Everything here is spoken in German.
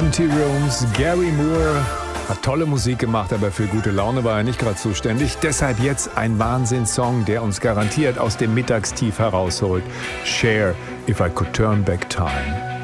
Empty Rooms. Gary Moore hat tolle Musik gemacht, aber für gute Laune war er nicht gerade zuständig. Deshalb jetzt ein Wahnsinnssong, der uns garantiert aus dem Mittagstief herausholt. Cher, If I Could Turn Back Time.